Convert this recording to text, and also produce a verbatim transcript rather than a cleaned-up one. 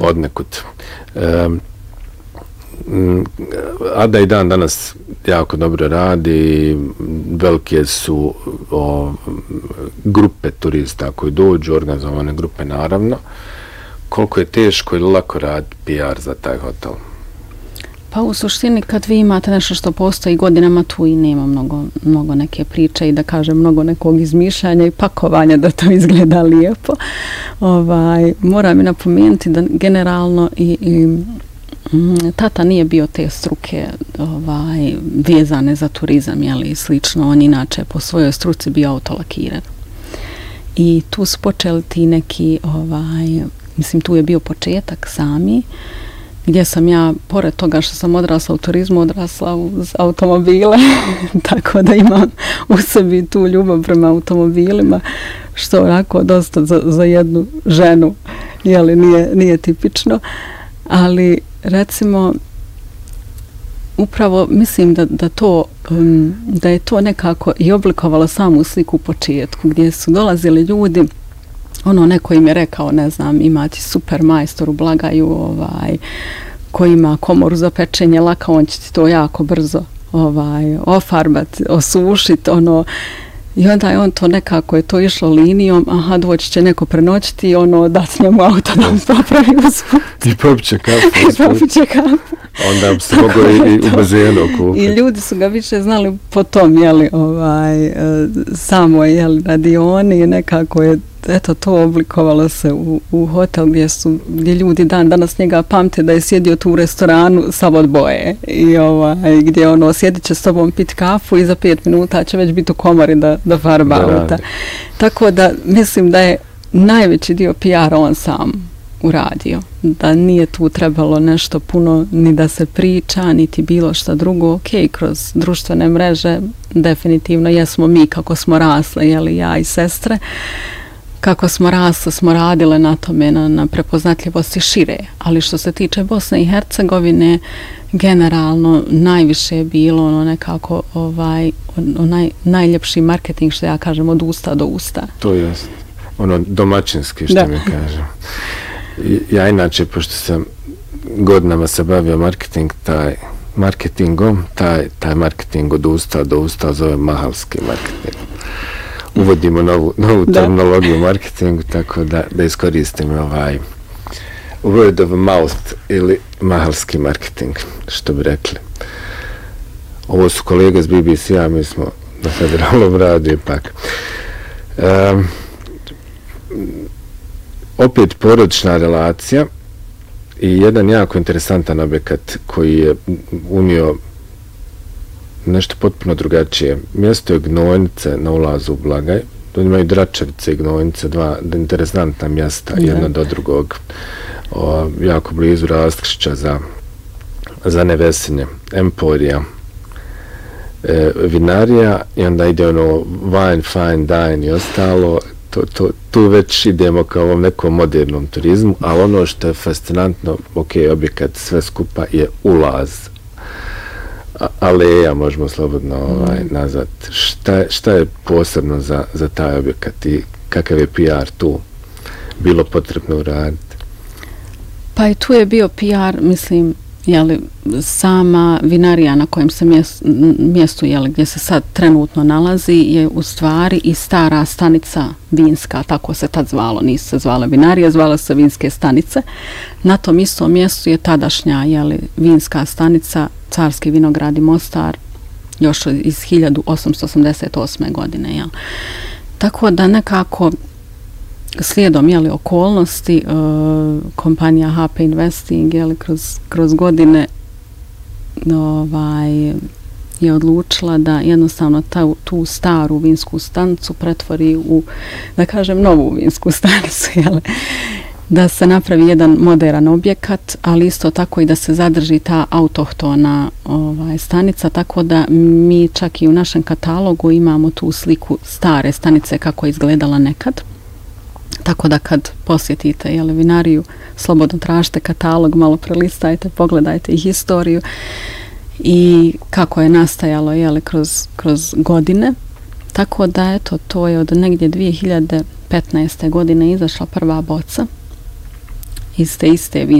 odnekud. E, Ada i dan danas jako dobro radi, velike su o, grupe turista koji dođu, organizovane grupe naravno. Koliko je teško ili lako raditi P R za taj hotel? Pa u suštini kad vi imate nešto što postoji godinama, tu i nema mnogo, mnogo neke priče i da kažem mnogo nekog izmišljanja i pakovanja da to izgleda lijepo. Ovaj, moram i napomenuti da generalno i, i tata nije bio te struke ovaj, vezane za turizam, jeli, i slično. On inače po svojoj struci bio autolakirer. I tu su počeli ti neki, ovaj, mislim tu je bio početak sami, gdje sam ja, pored toga što sam odrasla u turizmu, odrasla uz automobile, tako da imam u sebi tu ljubav prema automobilima, što onako dosta za, za jednu ženu, jeli, nije, nije tipično, ali recimo upravo mislim da, da to um, da je to nekako i oblikovalo samu sliku u početku, gdje su dolazili ljudi, ono neko im je rekao, ne znam, imati super majstor u Blagaju, ovaj, koji ima komoru za pečenje laka, on će ti to jako brzo ovaj, ofarbati, osušiti, ono. I onda je on to nekako je to išlo linijom, aha, doći će neko prenoćiti i ono, dati njemu auto da mu popravi usput. I popiće kafu. I popiće kafu. Onda bi se moglo i, i u bazenu kupiti. I ljudi su ga više znali po tom, jeli, ovaj, samo, jeli, radioni i nekako je eto to oblikovalo se u, u hotel gdje su, gdje ljudi dan danas njega pamte da je sjedio tu u restoranu sav od boje i ovaj, gdje ono sjedit će s tobom pit kafu i za pet minuta će već biti u komori da, da farba auta. Tako da mislim da je najveći dio P R on sam uradio. Da nije tu trebalo nešto puno ni da se priča, niti bilo šta drugo. Ok, kroz društvene mreže definitivno jesmo mi kako smo rasle, jeli ja i sestre, kako smo rasle, smo radile na tome, na, na prepoznatljivosti šire. Ali što se tiče Bosne i Hercegovine, generalno najviše je bilo ono nekako ovaj, onaj najljepši marketing, što ja kažem, od usta do usta. To je ono domaćinski, što da. mi kažem. Ja inače, pošto sam godinama se bavio marketing, taj marketingom, taj, taj marketing od usta do usta zove mahalski marketing. Uvodimo novu, novu terminologiju u marketingu, tako da, da iskoristim ovaj word of mouth ili mahalski marketing, što bi rekli. Ovo su kolege s B B C-a, mi smo na federalnom radiju ipak. Um, opet porodična relacija i jedan jako interesantan objekat koji je unio nešto potpuno drugačije. Mjesto je Gnojnice na ulazu u Blagaj. Tu imaju Dračevice i Gnojnice, dva interesantna mjesta, yeah. jedno do drugog. O, jako blizu Raskršća za, za Nevesinje, Emporija, e, vinarija i onda ide ono wine, fine, dine i ostalo. To, to, tu već idemo kao ovom nekom modernom turizmu, ali ono što je fascinantno, ok, objekat sve skupa je ulaz. Aleja, možemo slobodno ovaj, nazvati. Šta, šta je posebno za, za taj objekat i kakav je P R tu bilo potrebno uraditi? Pa i tu je bio P R, mislim, jeli, sama vinarija na kojem se mjestu, mjestu jeli, gdje se sad trenutno nalazi je u stvari i stara stanica vinska, tako se tad zvalo, nisu se zvale vinarije, zvale se vinske stanice. Na tom istom mjestu je tadašnja jeli, vinska stanica Carski vinogradi Mostar, još iz hiljadu osamsto osamdeset osme. godine. Jel. Tako da nekako slijedom jeli, okolnosti e, kompanija H P Investing jeli, kroz, kroz godine ovaj, je odlučila da jednostavno ta, tu staru vinsku stanicu pretvori u, da kažem, novu vinsku stanicu. Jeli. Da se napravi jedan moderan objekat, ali isto tako i da se zadrži ta autohtona ovaj, stanica, tako da mi čak i u našem katalogu imamo tu sliku stare stanice kako je izgledala nekad. Tako da kad posjetite jeli, vinariju, slobodno tražite katalog, malo prelistajte, pogledajte i historiju i kako je nastajalo jeli, kroz, kroz godine. Tako da eto, to je od negdje dvije hiljade petnaeste. godine izašla prva boca iz te iste